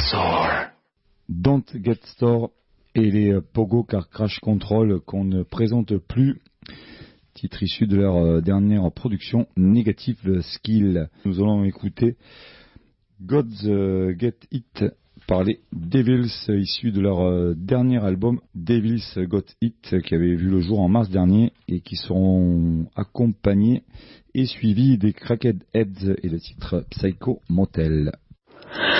Don't Get Sore et les Pogo Car Crash Control qu'on ne présente plus, titre issu de leur dernière production Negative Skill. Nous allons écouter God's Get It par les Devils, issu de leur dernier album Devils Got It, qui avait vu le jour en mars dernier et qui seront accompagnés et suivis des Cracked Heads et le titre Psycho Motel.